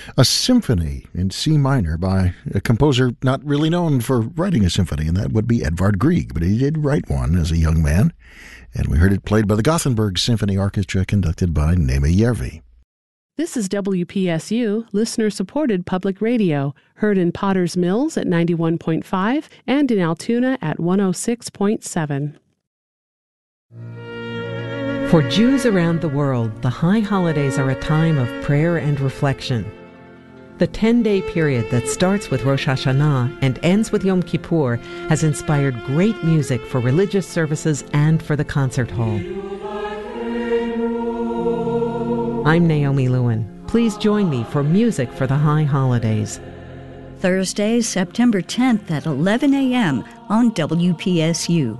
a symphony in C minor by a composer not really known for writing a symphony, and that would be Edvard Grieg, but he did write one as a young man, and we heard it played by the Gothenburg Symphony Orchestra conducted by Nema Järvi. This is WPSU, listener-supported public radio, heard in Potter's Mills at 91.5 and in Altoona at 106.7. For Jews around the world, the high holidays are a time of prayer and reflection. The 10-day period that starts with Rosh Hashanah and ends with Yom Kippur has inspired great music for religious services and for the concert hall. I'm Naomi Lewin. Please join me for Music for the High Holidays. Thursday, September 10th at 11 a.m. on WPSU.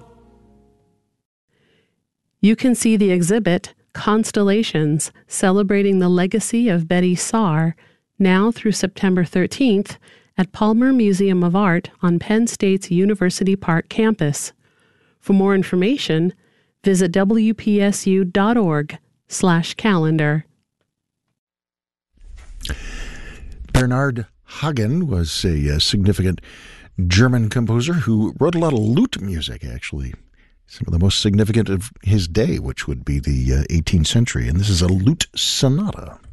You can see the exhibit, Constellations, Celebrating the Legacy of Betty Saar, now through September 13th at Palmer Museum of Art on Penn State's University Park campus. For more information, visit wpsu.org/calendar. Bernhard Hagen was a significant German composer who wrote a lot of lute music, actually. Some of the most significant of his day, which would be the 18th century. And this is a lute sonata.